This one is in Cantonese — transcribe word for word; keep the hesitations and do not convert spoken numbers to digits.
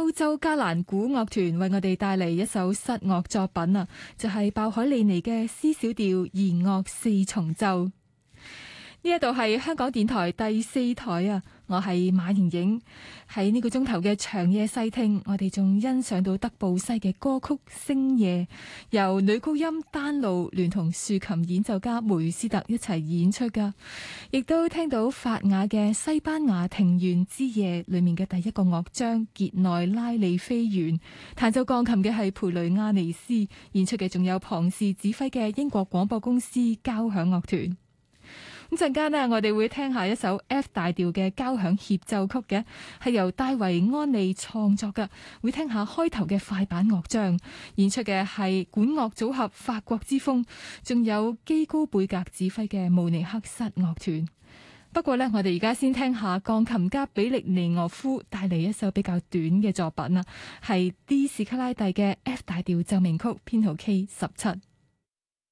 歐洲加蘭古樂團為我哋帶嚟一首室樂作品啊，就係鮑海利尼嘅 C 小調弦樂四重奏。呢一度係香港電台第四台啊，我係馬瑩瑩。喺呢個鐘頭嘅長夜細聽，我哋仲欣賞到德布西嘅歌曲《星夜》，由女高音丹露聯同豎琴演奏家梅斯特一齊演出噶，亦都聽到法雅嘅西班牙庭園之夜裏面嘅第一個樂章傑內拉利飛弦，彈奏鋼琴嘅係培雷亞尼斯，演出嘅仲有龐氏指揮嘅英國廣播公司交響樂團。咁陣間呢，我哋會聽下一首 F 大調嘅交響協奏曲嘅，係由戴維安利創作嘅。會聽下開頭嘅快板樂章，演出嘅係管樂組合法國之風，仲有基高貝格指揮嘅慕尼黑室樂團。不過呢，我哋而家先聽下鋼琴家比利尼俄夫帶嚟一首比較短嘅作品啊，係 D 士卡拉蒂嘅 F 大調奏鳴曲編號 K 十七。